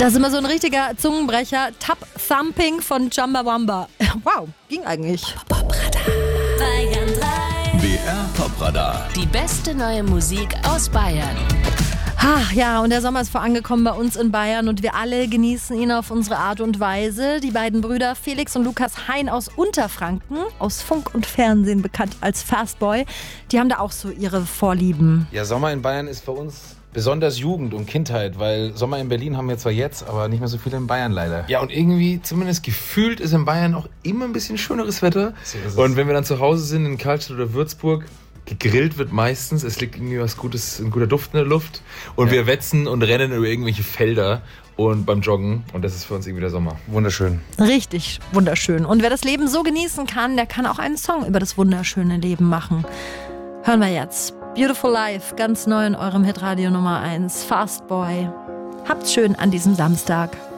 Das ist immer so ein richtiger Zungenbrecher. Tap Thumping von Chumbawamba. Wow, ging eigentlich. Bayern 3. BR Popradar. Die beste neue Musik aus Bayern. Ja, und der Sommer ist vorangekommen bei uns in Bayern und wir alle genießen ihn auf unsere Art und Weise. Die beiden Brüder Felix und Lukas Hein aus Unterfranken, aus Funk und Fernsehen bekannt als Fastboy, die haben da auch so ihre Vorlieben. Ja, Sommer in Bayern ist für uns besonders Jugend und Kindheit, weil Sommer in Berlin haben wir zwar jetzt, aber nicht mehr so viele in Bayern leider. Ja, und irgendwie, zumindest gefühlt, ist in Bayern auch immer ein bisschen schöneres Wetter. So ist es. Und wenn wir dann zu Hause sind in Karlstadt oder Würzburg, gegrillt wird meistens, es liegt irgendwie was Gutes, ein guter Duft in der Luft und wir wetzen und rennen über irgendwelche Felder und beim Joggen und das ist für uns irgendwie der Sommer. Wunderschön. Richtig wunderschön. Und wer das Leben so genießen kann, der kann auch einen Song über das wunderschöne Leben machen. Hören wir jetzt. Beautiful Life, ganz neu in eurem Hitradio Nummer 1, Fastboy. Habt's schön an diesem Samstag.